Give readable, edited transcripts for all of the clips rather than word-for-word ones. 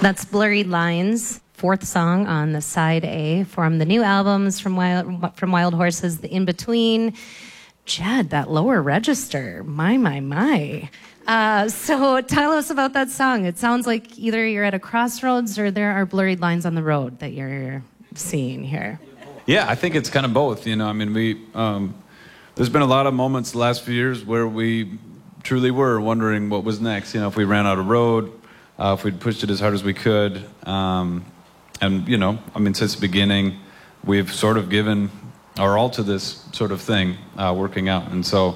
That's Blurred Lines, fourth song on the side A from the new albums from Wild Horses, The In Between. Jed, that lower register, my. So tell us about that song. It sounds like either you're at a crossroads or there are blurred lines on the road that you're seeing here. Yeah, I think it's kind of both. You know, I mean, there's been a lot of moments the last few years where we truly were wondering what was next. You know, if we ran out of road, if we'd pushed it as hard as we could. And, you know, I mean, since the beginning, we've sort of given our all to this sort of thing, working out. And so,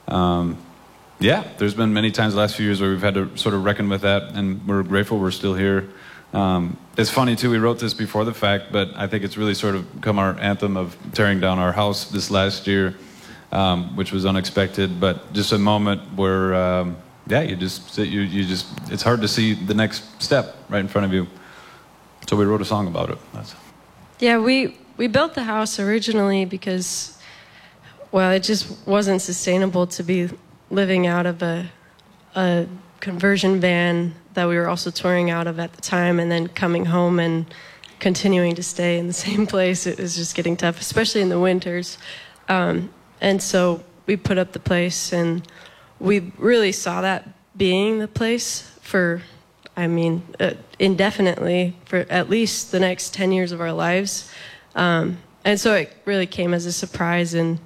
yeah, there's been many times the last few years where we've had to sort of reckon with that, and we're grateful we're still here. It's funny, too, we wrote this before the fact, but I think it's really sort of become our anthem of tearing down our house this last year, which was unexpected, but just a moment where, yeah, you just it's hard to see the next step right in front of you. So we wrote a song about it. Yeah, we built the house originally because, well, it just wasn't sustainable to be living out of a conversion van that we were also touring out of at the time, and then coming home and continuing to stay in the same place. It was just getting tough, especially in the winters. And so we put up the place, and we really saw that being the place for, I mean, indefinitely, for at least the next 10 years of our lives. And so it really came as a surprise. And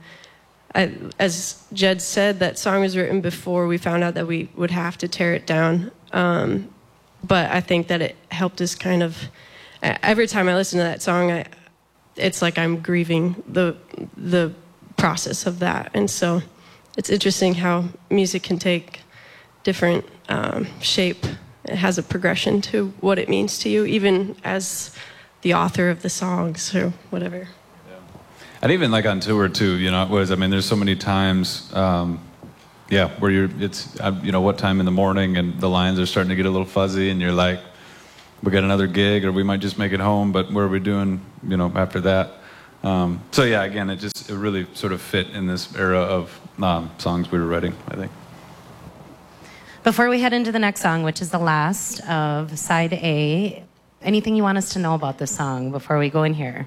as Jed said, that song was written before we found out that we would have to tear it down. But I think that it helped us kind of, every time I listen to that song, it's like I'm grieving the process of that. And so it's interesting how music can take different shape. It has a progression to what it means to you, even as the author of the songs or whatever. Yeah. And even like on tour too, you know, I mean, there's so many times, yeah, where it's, you know, what time in the morning and the lines are starting to get a little fuzzy and you're like, we got another gig or we might just make it home, but what are we doing, you know, after that? So yeah, again, it really sort of fit in this era of songs we were writing, I think. Before we head into the next song, which is the last of side A, anything you want us to know about this song before we go in here?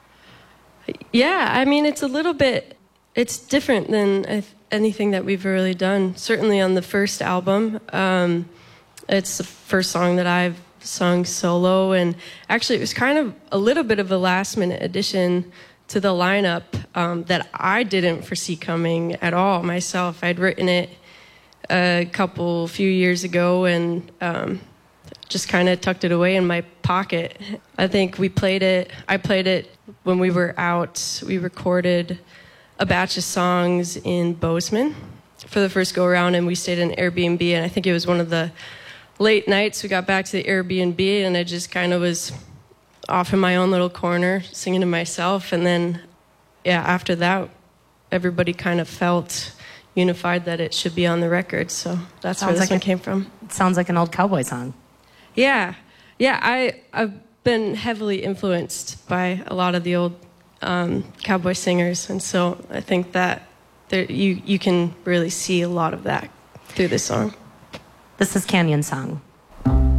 Yeah, I mean, it's different than anything that we've really done. Certainly on the first album, it's the first song that I've sung solo, and actually it was kind of a little bit of a last-minute addition to the lineup that I didn't foresee coming at all myself. I'd written it a few years ago and just kind of tucked it away in my pocket. I think I played it when we were out. We recorded a batch of songs in Bozeman for the first go-around, and we stayed in an Airbnb, and I think it was one of the late nights we got back to the Airbnb, and I just kind of was off in my own little corner singing to myself. And then, yeah, after that, everybody kind of felt unified that it should be on the record. So that's where this one came from. It sounds like an old cowboy song. Yeah. I've been heavily influenced by a lot of the old cowboy singers, and so I think that you can really see a lot of that through this song. This is Canyon Song.